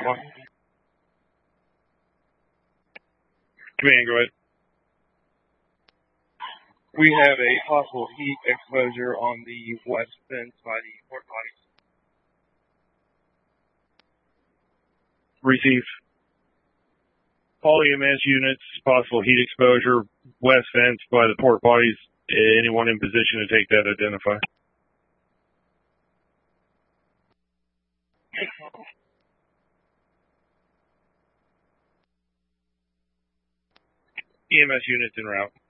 Command, go ahead. We have a possible heat exposure on the west fence by the port bodies. Receive. All EMS units, possible heat exposure, west fence by the port bodies. Anyone in position to take that, identify. EMS units en route.